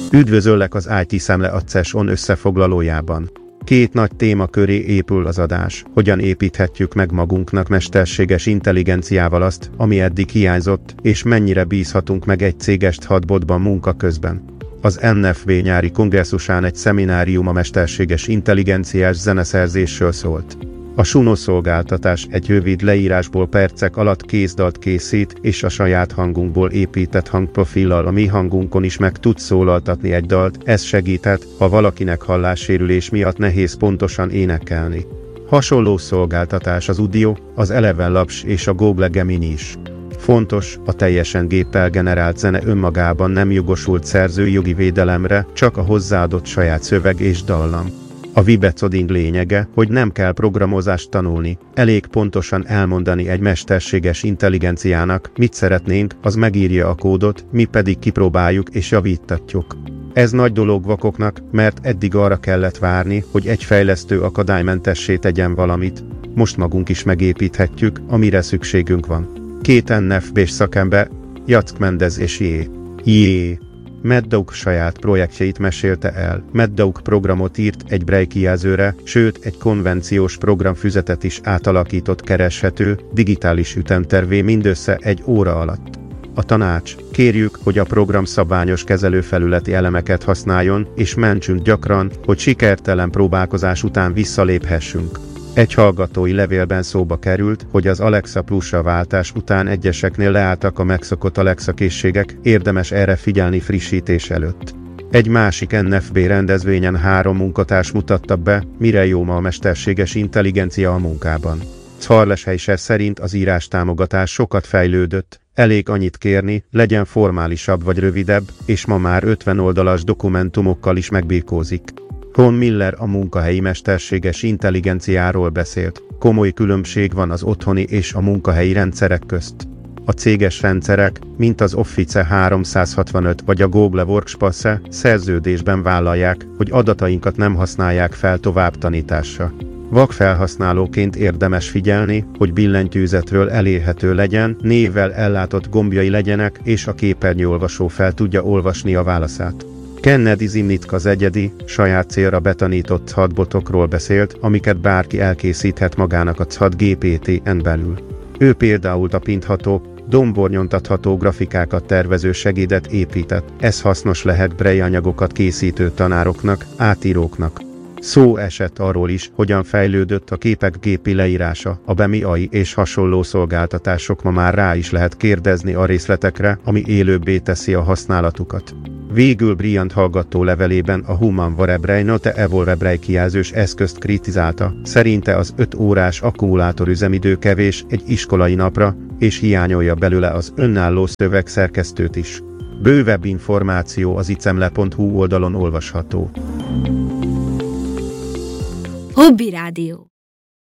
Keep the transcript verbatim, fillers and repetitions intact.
Üdvözöllek az i té Szemle Accession összefoglalójában. Két nagy téma köré épül az adás. Hogyan építhetjük meg magunknak mesterséges intelligenciával azt, ami eddig hiányzott, és mennyire bízhatunk meg egy céges chatbotban munka közben. Az en ef vé nyári kongresszusán egy szeminárium a mesterséges intelligenciás zeneszerzésről szólt. A Suno szolgáltatás egy rövid leírásból percek alatt kézdalt készít, és a saját hangunkból épített hangprofillal a mi hangunkon is meg tud szólaltatni egy dalt. Ez segíthet, ha valakinek hallássérülés miatt nehéz pontosan énekelni. Hasonló szolgáltatás az Udio, az Eleven Labs és a Google Gemini is. Fontos, a teljesen géppel generált zene önmagában nem jogosult szerzői jogi védelemre, csak a hozzáadott saját szöveg és dallam. A Vibecoding lényege, hogy nem kell programozást tanulni, elég pontosan elmondani egy mesterséges intelligenciának, mit szeretnénk, az megírja a kódot, mi pedig kipróbáljuk és javítatjuk. Ez nagy dolog vakoknak, mert eddig arra kellett várni, hogy egy fejlesztő akadálymentessé tegyen valamit. Most magunk is megépíthetjük, amire szükségünk van. Két en ef vé-s szakember, Jack Mendez és J. J. Meadow saját projektjeit mesélte el. Meadow programot írt egy braille kijelzőre, sőt egy konvenciós programfüzetet is átalakított kereshető, digitális ütemtervé mindössze egy óra alatt. A tanács: kérjük, hogy a program szabványos kezelőfelületi elemeket használjon, és mentsünk gyakran, hogy sikertelen próbálkozás után visszaléphessünk. Egy hallgatói levélben szóba került, hogy az Alexa Plus-ra váltás után egyeseknél leálltak a megszokott Alexa készségek, érdemes erre figyelni frissítés előtt. Egy másik en ef vé rendezvényen három munkatárs mutatta be, mire jó ma a mesterséges intelligencia a munkában. Charles Heiser szerint az írástámogatás sokat fejlődött, elég annyit kérni, legyen formálisabb vagy rövidebb, és ma már ötven oldalas dokumentumokkal is megbirkózik. Ron Miller a munkahelyi mesterséges intelligenciáról beszélt. Komoly különbség van az otthoni és a munkahelyi rendszerek közt. A céges rendszerek, mint az Office háromszázhatvanöt vagy a Google Workspace, szerződésben vállalják, hogy adatainkat nem használják fel továbbtanításra. Vakfelhasználóként érdemes figyelni, hogy billentyűzetről elérhető legyen, névvel ellátott gombjai legyenek, és a képernyőolvasó fel tudja olvasni a válaszát. Kennedy Zimnitka az egyedi, saját célra betanított chatbotokról beszélt, amiket bárki elkészíthet magának a chat gé pé té-en belül. Ő például tapintható, dombornyomtatható grafikákat tervező segédet épített. Ez hasznos lehet braille anyagokat készítő tanároknak, átíróknak. Szó esett arról is, hogyan fejlődött a képek gépi leírása, a Bemi á i és hasonló szolgáltatások ma már rá is lehet kérdezni a részletekre, ami élőbbé teszi a használatukat. Végül Bryant hallgató levelében a Human Ware Braille Note Evolve Braille kijelzős eszközt kritizálta. Szerinte az öt órás akkumulátor üzemidő kevés egy iskolai napra, és hiányolja belőle az önálló szövegszerkesztőt is. Bővebb információ az icemle pont hu oldalon olvasható. Hobby Rádió.